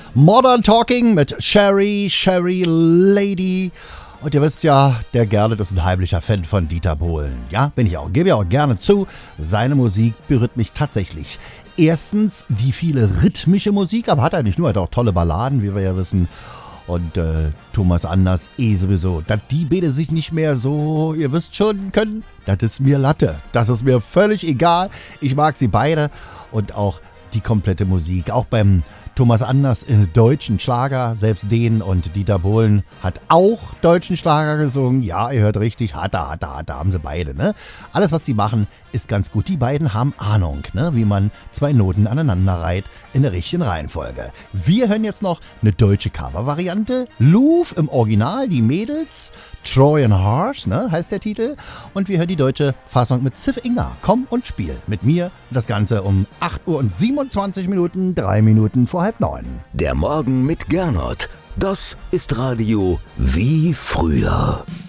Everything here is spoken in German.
Modern Talking mit Sherry Lady. Und ihr wisst ja, der Gernot ist ein heimlicher Fan von Dieter Bohlen. Ja, bin ich auch. Gebe ja auch gerne zu. Seine Musik berührt mich tatsächlich. Erstens die viele rhythmische Musik, aber hat er nicht nur, hat auch tolle Balladen, wie wir ja wissen. Und Thomas Anders sowieso. Dass die beide sich nicht mehr so, ihr wisst schon, können, das ist mir Latte. Das ist mir völlig egal. Ich mag sie beide und auch die komplette Musik. Auch beim Thomas Anders in deutschen Schlager, selbst den, und Dieter Bohlen hat auch deutschen Schlager gesungen. Ja, ihr hört richtig, hat er, haben sie beide, ne? Alles, was sie machen, ist ganz gut. Die beiden haben Ahnung, ne? Wie man zwei Noten aneinander reiht in der richtigen Reihenfolge. Wir hören jetzt noch eine deutsche Cover-Variante. Louvre im Original, die Mädels, Trojan Horse, ne, heißt der Titel. Und wir hören die deutsche Fassung mit Ziff Inga. Komm und spiel mit mir. Das Ganze um 8 Uhr und 27 Minuten, 3 Minuten vor 8:30. Der Morgen mit Gernot. Das ist Radio wie früher.